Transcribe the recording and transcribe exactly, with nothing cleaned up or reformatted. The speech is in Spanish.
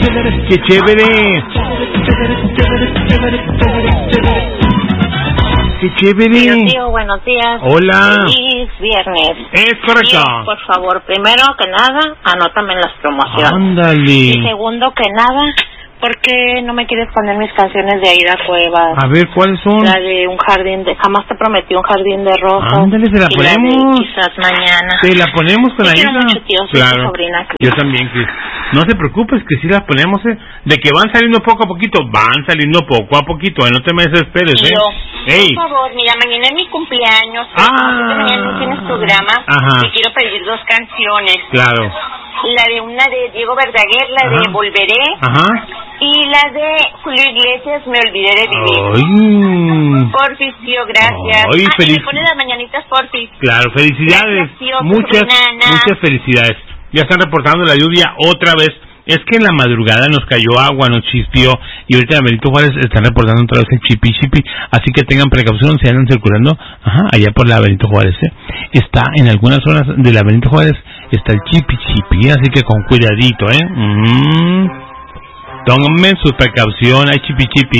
¡Qué chévere! ¡Qué chévere! Tío, tío, buenos días. Hola. Feliz viernes. Es correcto. Y, por favor, primero que nada, anótame en las promociones. Ándale. Y segundo que nada, ¿por qué no me quieres poner mis canciones de Aida Cuevas? A ver, ¿cuáles son? La de un jardín de... Jamás te prometí un jardín de rosas. Ándale, se la y ponemos. La de quizás mañana. Te la ponemos con Te Aida. quiero mucho, tío. Soy Claro. tu sobrina. Yo también, Cris. No te preocupes, que sí las ponemos, ¿eh? De que van saliendo poco a poquito, van saliendo poco a poquito, ¿eh? No te me desesperes, ¿eh? Tío, Ey. por favor, mira, mañana es mi cumpleaños. Ah. Mañana no tienes programa. Ajá. Y quiero pedir dos canciones. Claro. La de una de Diego Verdaguer, la Ajá. de Volveré. Ajá. Y la de Julio Iglesias, Me Olvidé de Vivir. Ay. Porfis, tío, gracias. Ay, ah, feliz. y me pone las mañanitas, porfis. Claro, felicidades. Gracias, tío, muchas, sobrina Ana. muchas felicidades. Ya están reportando la lluvia otra vez. Es que en la madrugada nos cayó agua, nos chispió, y ahorita en Benito Juárez están reportando otra vez el chipi chipi, así que tengan precaución si andan circulando, ajá, allá por la Benito Juárez, ¿eh? Está en algunas zonas de la Benito Juárez, está el chipi chipi, así que con cuidadito, ¿eh? Mm. Tómenme su precaución, hay chipi chipi.